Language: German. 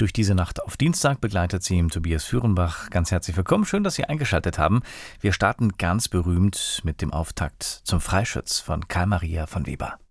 Durch diese Nacht auf Dienstag begleitet sie Tobias Führenbach. Ganz herzlich willkommen, schön, dass Sie eingeschaltet haben. Wir starten ganz berühmt mit dem Auftakt zum Freischütz von Karl Maria von Weber.